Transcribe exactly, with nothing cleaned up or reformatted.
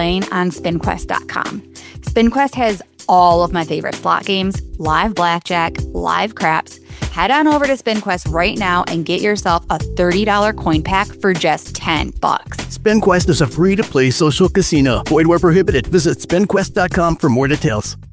playing on spin quest dot com. SpinQuest has all of my favorite slot games, live blackjack, live craps. Head on over to SpinQuest right now and get yourself a thirty dollars coin pack for just ten bucks. SpinQuest is a free-to-play social casino. Void where prohibited. Visit spin quest dot com for more details.